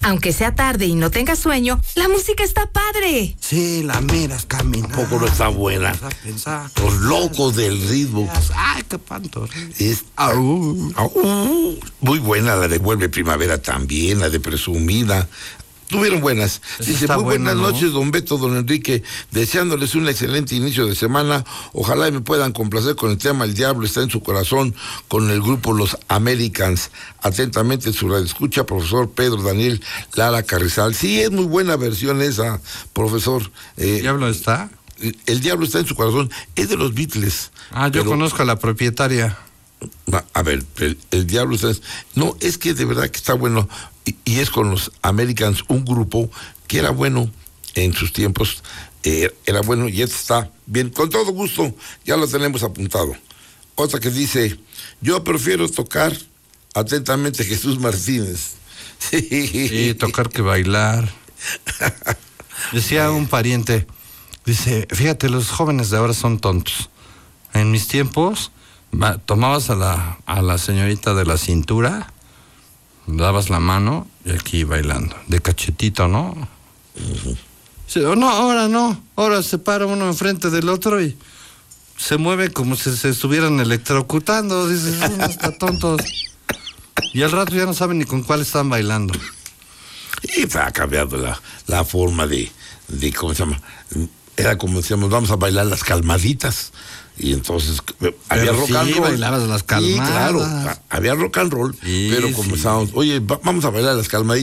Aunque sea tarde y no tengas sueño, la música está padre. Sí, la miras caminar. Poco no está buena. Los locos del ritmo. Ay, qué panto. Muy buena la de Vuelve Primavera también, la de Presumida. Tuvieron buenas. Dice, muy buenas noches, don Beto, don Enrique, deseándoles un excelente inicio de semana. Ojalá me puedan complacer con el tema El Diablo está en su corazón, con el grupo Los Americans. Atentamente su radioescucha, profesor Pedro Daniel Lara Carrizal. Sí, es muy buena versión esa, profesor. ¿El Diablo está? El Diablo está en su corazón. Es de los Beatles. Yo conozco a la propietaria. A ver, el Diablo está... No, es que de verdad que está bueno. Y es con los Americans, un grupo que era bueno en sus tiempos, era bueno y está bien, con todo gusto, ya lo tenemos apuntado. Otra que dice, yo prefiero tocar atentamente Jesús Martínez. Sí, tocar que bailar. Decía un pariente, dice, fíjate, los jóvenes de ahora son tontos. En mis tiempos, tomabas a la señorita de la cintura, dabas la mano y aquí bailando, de cachetito, ¿no? Uh-huh. Sí, no, ahora no, ahora se para uno enfrente del otro y se mueve como si se estuvieran electrocutando, dices, no está tontos. Y al rato ya no saben ni con cuál están bailando. Y ha cambiado la forma de ¿cómo se llama? Era como decíamos, vamos a bailar las calmaditas. Y entonces había rock and roll. Bailabas las calmadas. Sí, claro, había rock and roll, sí, pero comenzamos, oye, vamos a bailar las calmaditas.